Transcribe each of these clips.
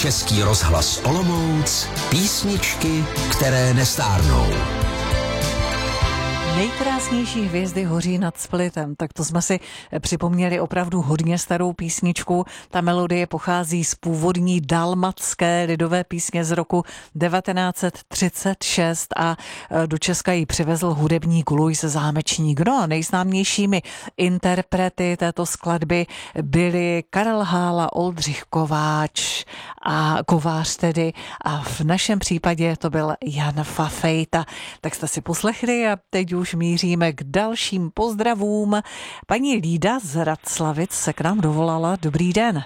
Český rozhlas Olomouc, písničky, které nestárnou. Nejkrásnější hvězdy hoří nad Splitem, tak to jsme si připomněli opravdu hodně starou písničku. Ta melodie pochází z původní dalmatské lidové písně z roku 1936 a do Česka ji přivezl hudebník Luis Zámečník. No a nejznámějšími interprety této skladby byli Karel Hála, Oldřich Kovář a v našem případě to byl Jan Fafejta. Tak jste si poslechli a teď už míříme k dalším pozdravům. Paní Lída z Raclavic se k nám dovolala. Dobrý den.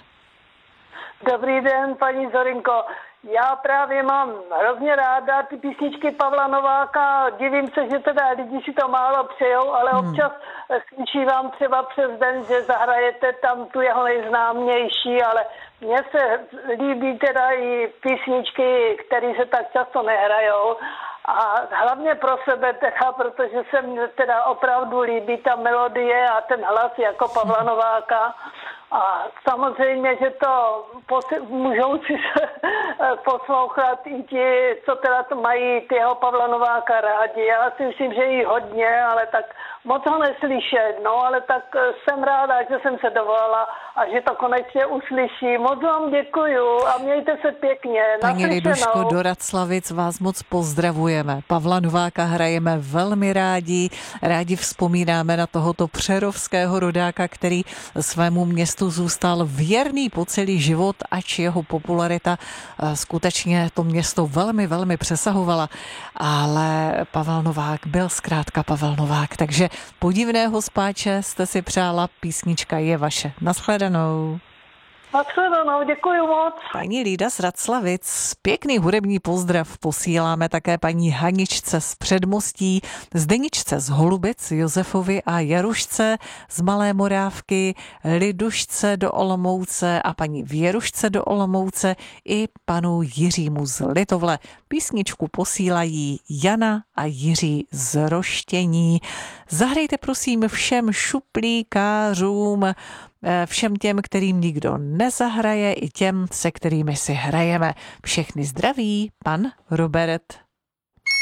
Dobrý den, paní Zorinko. Já právě mám hrozně ráda ty písničky Pavla Nováka. Divím se, že teda lidi si to málo přejou, ale občas slyším třeba přes den, že zahrajete tam tu jeho nejznámější, ale mně se líbí teda i písničky, které se tak často nehrajou. A hlavně pro sebe teda, protože se mi teda opravdu líbí ta melodie a ten hlas jako Pavla Nováka. A samozřejmě, že to můžou si poslouchat i ti, co teda to mají tyho Pavla Nováka rádi. Já si myslím, že jí hodně, ale tak moc ho neslyšet, no, ale tak jsem ráda, že jsem se dovolala a že to konečně uslyší. Moc vám děkuju a mějte se pěkně. Paní Liduško, do Raclavic vás moc pozdravujeme. Pavla Nováka hrajeme velmi rádi. Rádi vzpomínáme na tohoto přerovského rodáka, který svému městu zůstal věrný po celý život, ač jeho popularita skutečně to město velmi, velmi přesahovala. Ale Pavel Novák byl zkrátka Pavel Novák, takže podivného spáče jste si přála, písnička je vaše. Nashledanou. Nashledanou, děkuji moc. Paní Lída z Raclavic, pěkný hudební pozdrav posíláme také paní Haničce z Předmostí, Zdeničce z Holubic, Josefovi a Jarušce z Malé Morávky, Lidušce do Olomouce a paní Věrušce do Olomouce i panu Jiřímu z Litovle. Písničku posílají Jana a Jiří z Roštění. Zahrajte prosím všem šuplíkářům, všem těm, kterým nikdo nezahraje, i těm, se kterými si hrajeme. Všechny zdraví, pan Robert.